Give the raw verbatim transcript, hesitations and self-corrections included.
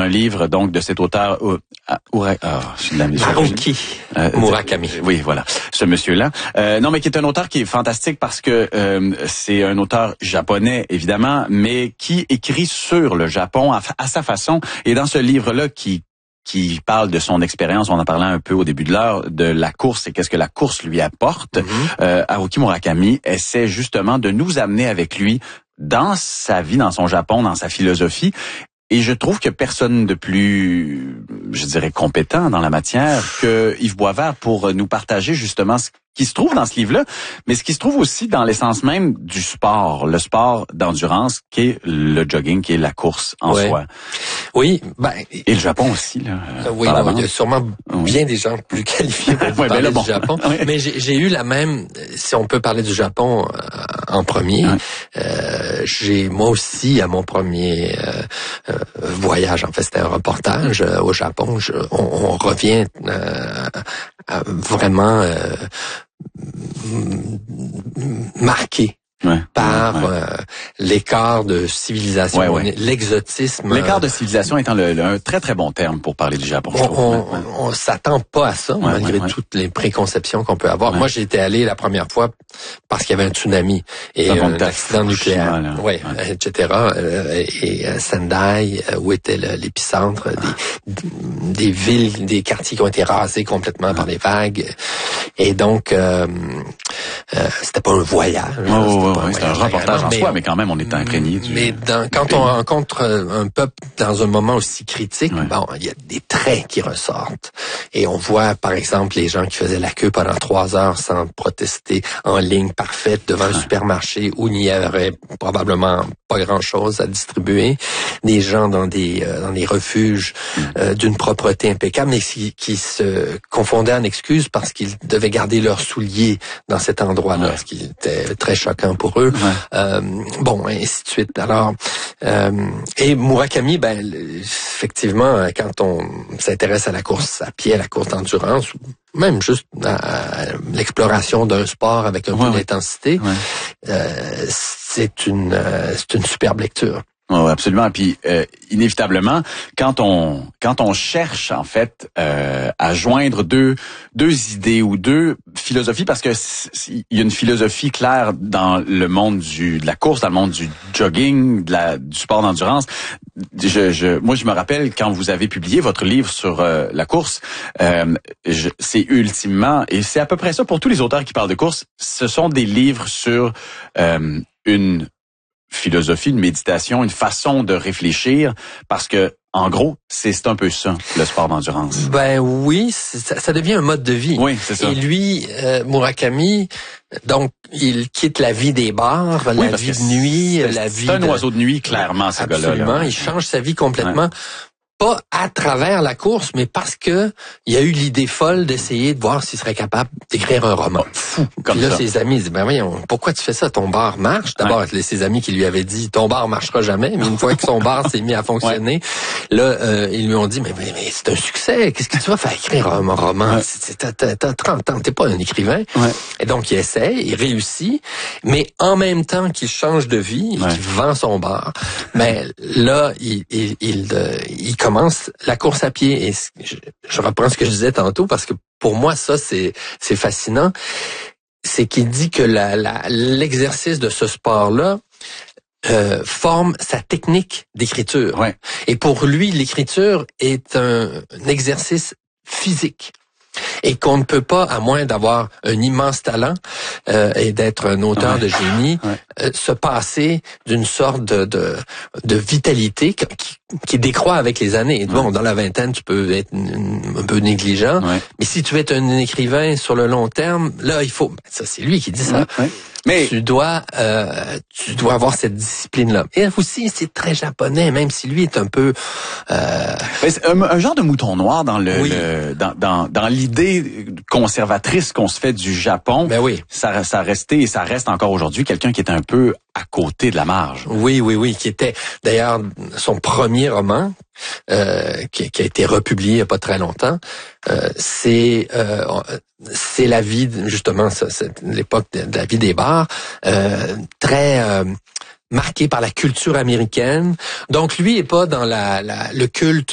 un livre donc de cet auteur euh, Ura, oh, Haruki euh, Murakami. Oui, voilà, ce monsieur-là. Euh, non, mais qui est un auteur qui est fantastique parce que euh, c'est un auteur japonais, évidemment, mais qui écrit sur le Japon à, à sa façon. Et dans ce livre-là, qui qui parle de son expérience, on en parlait un peu au début de l'heure, de la course et qu'est-ce que la course lui apporte, mm-hmm. euh, Haruki Murakami essaie justement de nous amener avec lui dans sa vie, dans son Japon, dans sa philosophie. Et je trouve que personne de plus, je dirais, compétent dans la matière que Yves Boisvert pour nous partager justement ce qui se trouve dans ce livre-là, mais ce qui se trouve aussi dans l'essence même du sport, le sport d'endurance qui est le jogging, qui est la course en ouais. soi. Oui, ben et le Japon aussi là. Euh, oui, non, il y a sûrement oui. bien des gens plus qualifiés pour vous ouais, parler ben là, bon. du Japon. Oui. Mais j'ai, j'ai eu la même, si on peut parler du Japon euh, en premier, oui. euh, j'ai moi aussi à mon premier euh, euh, voyage, en fait c'était un reportage euh, au Japon, je, on, on revient euh, à vraiment euh, marqué ouais, par ouais, ouais. Euh, l'écart de civilisation, ouais, ouais. l'exotisme. L'écart de civilisation étant le, le, un très très bon terme pour parler du Japon. On, je trouve. on, ouais. on, on s'attend pas à ça, ouais, malgré ouais, toutes ouais. les préconceptions qu'on peut avoir. Ouais. Moi, j'ai été allé la première fois parce qu'il y avait un tsunami et un, un accident nucléaire, là, ouais, ouais. et cetera. Et à Sendai, où était l'épicentre, des, des villes, des quartiers qui ont été rasés complètement ouais. par les vagues. Et donc, euh, euh, c'était pas un voyage. Oh, oh, oh, c'était un reportage en mais, soi, mais quand même, on est imprégné du... Mais dans, quand pays. on rencontre un peuple dans un moment aussi critique, ouais. bon, il y a des traits qui ressortent. Et on voit, par exemple, les gens qui faisaient la queue pendant trois heures sans protester en ligne parfaite devant ouais. un supermarché où il n'y avait probablement pas grand-chose à distribuer. Des gens dans des euh, dans des refuges euh, d'une propreté impeccable, mais qui, qui se confondaient en excuses parce qu'ils devaient garder leurs souliers dans cet endroit-là, ouais. ce qui était très choquant pour eux. Ouais. Euh, bon, et ainsi de suite. Alors, euh, et Murakami, ben effectivement, quand on s'intéresse à la course à pied, à la course d'endurance, ou même juste à l'exploration d'un sport avec un ouais, peu ouais. d'intensité, ouais. Euh, c'est une euh, c'est une superbe lecture. Oui, absolument. Puis euh, inévitablement, quand on quand on cherche en fait euh, à joindre deux deux idées ou deux philosophies, parce que il y a une philosophie claire dans le monde du de la course, dans le monde du jogging, de la du sport d'endurance. Je, je moi je me rappelle quand vous avez publié votre livre sur euh, la course, euh, je, c'est ultimement et c'est à peu près ça pour tous les auteurs qui parlent de course. Ce sont des livres sur euh, une philosophie, une méditation, une façon de réfléchir, parce que en gros, c'est, c'est un peu ça, le sport d'endurance. Ben oui, ça, ça devient un mode de vie. Oui, c'est ça. Et lui, euh, Murakami, donc, il quitte la vie des bars, oui, la vie de nuit, c'est, la c'est vie C'est un de... oiseau de nuit, clairement, ce Absolument, gars-là. Absolument, il change sa vie complètement. Ouais. Pas à travers la course, mais parce que il y a eu l'idée folle d'essayer de voir s'il serait capable d'écrire un roman. Fou. Comme Puis là, ça. ses amis disent, ben voyons, pourquoi tu fais ça? Ton bar marche. D'abord, ouais. ses amis qui lui avaient dit, ton bar marchera jamais. Mais une fois que son bar s'est mis à fonctionner, ouais. là, euh, ils lui ont dit, mais, mais, mais c'est un succès. Qu'est-ce que tu vas faire écrire un roman? Ouais. C'est, t'as, t'as, t'as trente ans, t'es pas un écrivain. Ouais. Et donc, il essaie, il réussit. Mais en même temps qu'il change de vie, et ouais. qu'il vend son bar, mais là, il, il, il, il, il commence la course à pied, et je, je reprends ce que je disais tantôt parce que pour moi ça c'est c'est fascinant, c'est qu'il dit que la, la l'exercice de ce sport-là euh, forme sa technique d'écriture. Ouais. Et pour lui, l'écriture est un, un exercice physique. Et qu'on ne peut pas, à moins d'avoir un immense talent euh, et d'être un auteur ouais. de génie, ouais. euh, se passer d'une sorte de, de, de vitalité qui, qui décroît avec les années. Bon, ouais. dans la vingtaine, tu peux être un peu négligent, ouais. mais si tu veux être un écrivain sur le long terme, là, il faut... Ça, c'est lui qui dit ça. Ouais. Mais tu dois, euh, tu dois avoir cette discipline-là. Et aussi, c'est très japonais, même si lui est un peu euh... c'est un, un genre de mouton noir dans le, oui. le dans, dans dans l'idée conservatrice qu'on se fait du Japon. Ben oui. Ça, ça a resté et ça reste encore aujourd'hui quelqu'un qui est un peu à côté de la marge. Oui, oui, oui, qui était d'ailleurs son premier roman. Euh, qui, qui a été republié il n'y a pas très longtemps, euh, c'est euh, c'est la vie, justement, ça, c'est l'époque de, de la vie des bars, euh, très euh, marquée par la culture américaine. Donc lui est pas dans la, la le culte